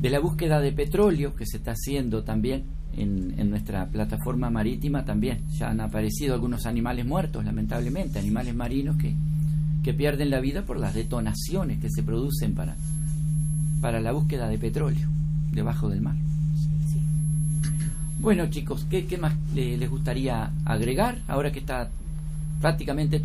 de la búsqueda de petróleo que se está haciendo también en nuestra plataforma marítima. También ya han aparecido algunos animales muertos, lamentablemente, animales marinos que pierden la vida por las detonaciones que se producen para la búsqueda de petróleo debajo del mar. Sí. Bueno, chicos, ¿qué más les gustaría agregar ahora que está prácticamente todo